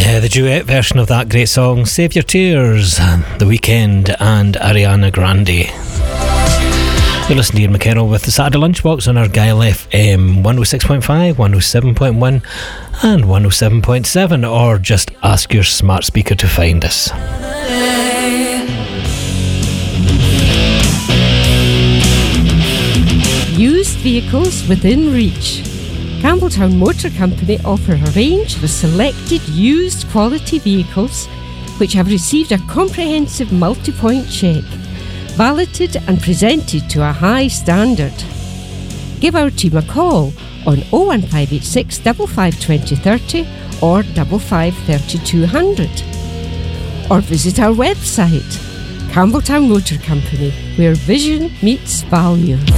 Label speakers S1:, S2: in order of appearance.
S1: The duet version of that great song, Save Your Tears, The Weeknd and Ariana Grande. You're listening to Ian McKenna with the Saturday Lunchbox on Argyll FM 106.5, 107.1 and 107.7, or just ask your smart speaker to find us.
S2: Used vehicles within reach. Campbelltown Motor Company offer a range of selected used quality vehicles which have received a comprehensive multi-point check, validated and presented to a high standard. Give our team a call on 01586 55 2030 or 55 3200, or visit our website, Campbelltown Motor Company, where vision meets value.